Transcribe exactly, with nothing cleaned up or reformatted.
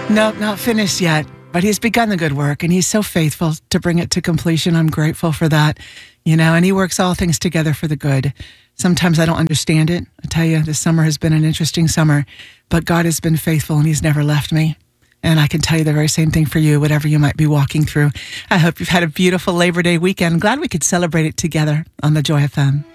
No, not finished yet, but he's begun the good work, and he's so faithful to bring it to completion. I'm grateful for that, you know, and he works all things together for the good. Sometimes I don't understand it. I tell you, this summer has been an interesting summer, but God has been faithful, and he's never left me. And I can tell you the very same thing for you, whatever you might be walking through. I hope you've had a beautiful Labor Day weekend. Glad we could celebrate it together on the Joy F M.